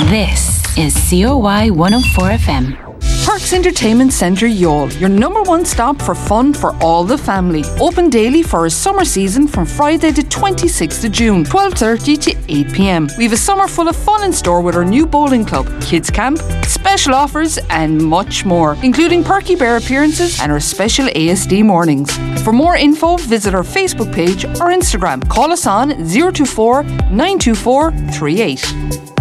This is COY 104 FM. Parks Entertainment Centre Youghal, your number one stop for fun for all the family. Open daily for a summer season from Friday the 26th of June, 12:30 to 8 p.m. We have a summer full of fun in store with our new bowling club, kids camp, special offers and much more, including Perky Bear appearances and our special ASD mornings. For more info, visit our Facebook page or Instagram. Call us on 024 924 38.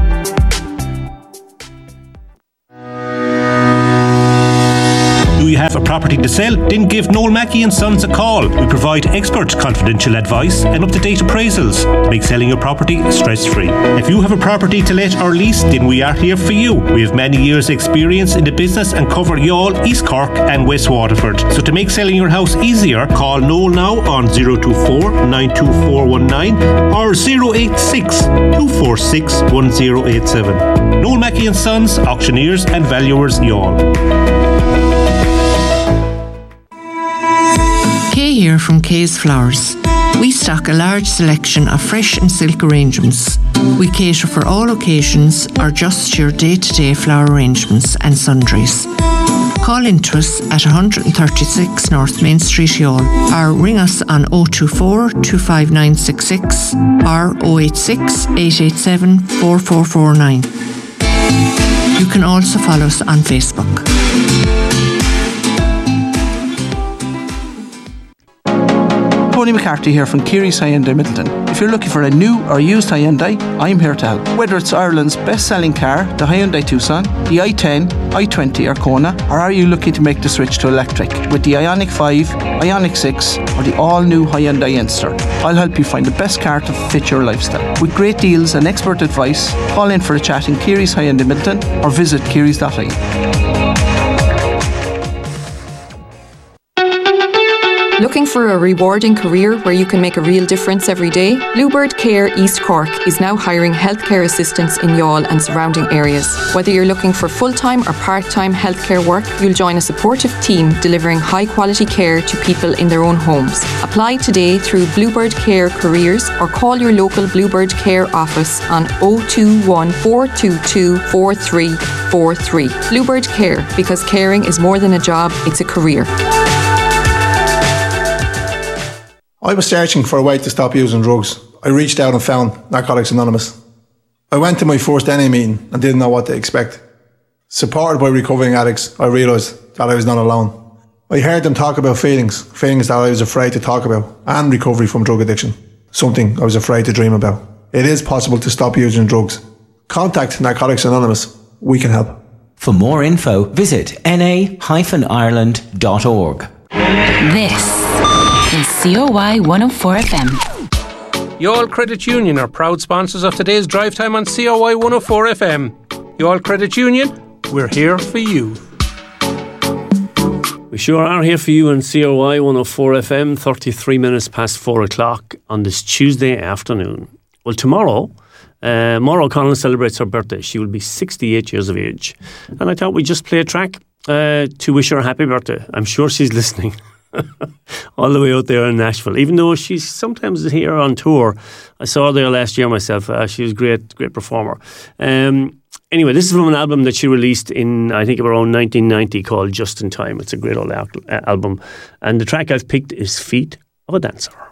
Do you have a property to sell? Then give Noel Mackey & Sons a call. We provide expert confidential advice and up-to-date appraisals to make selling your property stress-free. If you have a property to let or lease, then we are here for you. We have many years' experience in the business and cover Youghal, East Cork and West Waterford. So to make selling your house easier, call Noel now on 024 92419 or 086 246 1087. Noel Mackey & Sons, auctioneers and valuers, Youghal. Kay here from Kay's Flowers. We stock a large selection of fresh and silk arrangements. We cater for all occasions or just your day-to-day flower arrangements and sundries. Call into us at 136 North Main Street, Youghal, or ring us on 024 25966 or 086 887 4449. You can also follow us on Facebook. Tony McCarthy here from Keary's Hyundai Middleton. If you're looking for a new or used Hyundai, I'm here to help. Whether it's Ireland's best-selling car, the Hyundai Tucson, the i10, i20 or Kona, or are you looking to make the switch to electric with the Ioniq 5, Ioniq 6 or the all-new Hyundai Enster? I'll help you find the best car to fit your lifestyle. With great deals and expert advice, call in for a chat in Keary's Hyundai Middleton or visit kearys.ie. Looking for a rewarding career where you can make a real difference every day? Bluebird Care East Cork is now hiring healthcare assistants in Youghal and surrounding areas. Whether you're looking for full-time or part-time healthcare work, you'll join a supportive team delivering high-quality care to people in their own homes. Apply today through Bluebird Care Careers or call your local Bluebird Care office on 021 422 4343. Bluebird Care, because caring is more than a job, it's a career. I was searching for a way to stop using drugs. I reached out and found Narcotics Anonymous. I went to my first NA meeting and didn't know what to expect. Supported by recovering addicts, I realised that I was not alone. I heard them talk about feelings that I was afraid to talk about, and recovery from drug addiction, something I was afraid to dream about. It is possible to stop using drugs. Contact Narcotics Anonymous. We can help. For more info, visit na-ireland.org. This is COY 104 FM. Youghal Credit Union are proud sponsors of today's drive time on COY 104 FM. Youghal Credit Union, we're here for you. We sure are here for you on COY 104 FM, 33 minutes past 4 o'clock on this Tuesday afternoon. Well, tomorrow, Maura O'Connell celebrates her birthday. She will be 68 years of age. And I thought we'd just play a track to wish her a happy birthday. I'm sure she's listening. All the way out there in Nashville, even though she's sometimes here on tour. I saw her there last year myself. She was a great performer. Anyway, this is from an album that she released in, I think, around 1990 called Just in Time. It's a great old album, and the track I've picked is Feet of a Dancer.